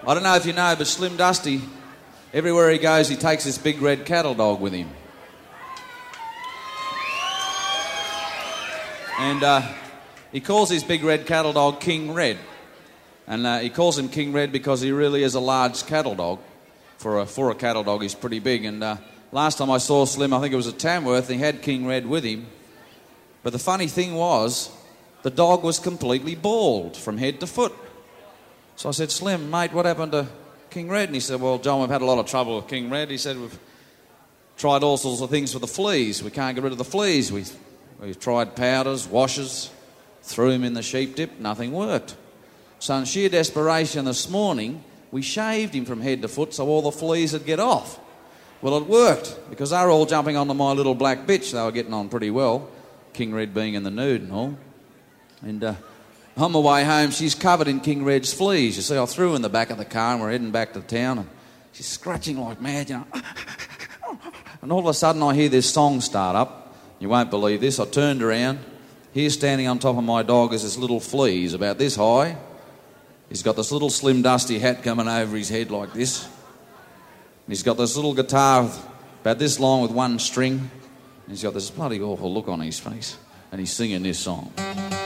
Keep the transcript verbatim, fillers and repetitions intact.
I don't know if you know, but Slim Dusty, everywhere he goes, he takes this big red cattle dog with him. And uh, he calls his big red cattle dog King Red. And uh, he calls him King Red because he really is a large cattle dog. For a, for a cattle dog, he's pretty big. And uh, last time I saw Slim, I think it was at Tamworth, he had King Red with him. But the funny thing was, the dog was completely bald from head to foot. So I said, Slim, mate, what happened to King Red? And he said, well, John, we've had a lot of trouble with King Red. He said, we've tried all sorts of things for the fleas. We can't get rid of the fleas. We, we've tried powders, washes, threw him in the sheep dip. Nothing worked. So in sheer desperation this morning, we shaved him from head to foot so all the fleas would get off. Well, it worked because they were all jumping onto my little black bitch. They were getting on pretty well, King Red being in the nude and all. And uh, on my way home, she's covered in King Red's fleas. You see, I threw her in the back of the car and we're heading back to town. And she's scratching like mad, you know. And all of a sudden, I hear this song start up. You won't believe this. I turned around. Here, standing on top of my dog, is this little flea. He's about this high. He's got this little Slim Dusty hat coming over his head like this. And he's got this little guitar about this long with one string. And he's got this bloody awful look on his face. And he's singing this song.